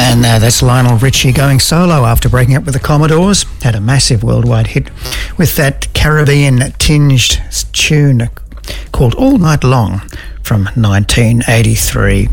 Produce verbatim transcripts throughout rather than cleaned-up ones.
And uh, that's Lionel Richie going solo after breaking up with the Commodores. Had a massive worldwide hit with that Caribbean-tinged tune called All Night Long from nineteen eighty-three.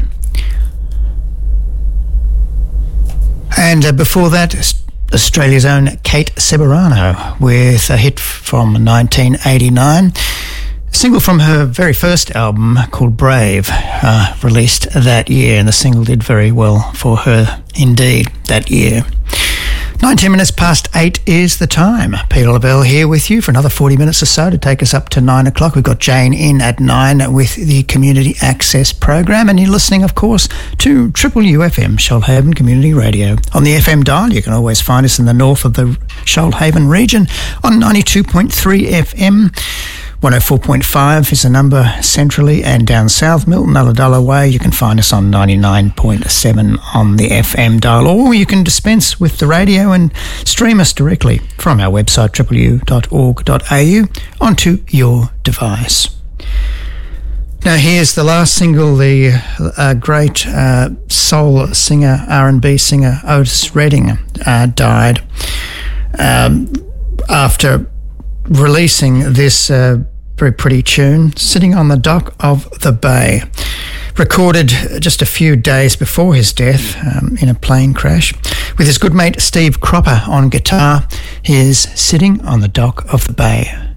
And uh, before that, Australia's own Kate Ceberano with a hit from nineteen eighty-nine. A single from her very first album called Brave, uh, released that year, and the single did very well for her indeed that year. nineteen minutes past eight is the time. Peter Lavelle here with you for another forty minutes or so to take us up to nine o'clock. We've got Jane in at nine with the Community Access Program, and you're listening, of course, to Triple U F M, Shoalhaven Community Radio. On the F M dial, you can always find us in the north of the Shoalhaven region on ninety-two point three F M. one oh four point five is the number centrally, and down south, Milton Ulladulla way, you can find us on ninety-nine point seven on the F M dial, or you can dispense with the radio and stream us directly from our website, triple u dot org dot a u, onto your device. Now here's the last single. The uh, great uh, soul singer, R and B singer Otis Redding uh, died um, after releasing this uh, very pretty tune, Sitting on the Dock of the Bay, recorded just a few days before his death um, in a plane crash. With his good mate Steve Cropper on guitar, here's Sitting on the Dock of the Bay.